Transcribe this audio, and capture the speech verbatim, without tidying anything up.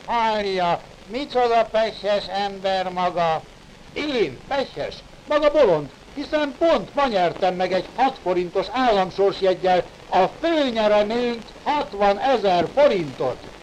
Hallja, micsoda pessses ember maga. Én, pessses? Maga bolond, hiszen pont ma nyertem meg egy hat forintos államsorsjeggyel a főnyereményt hatvanezer forintot.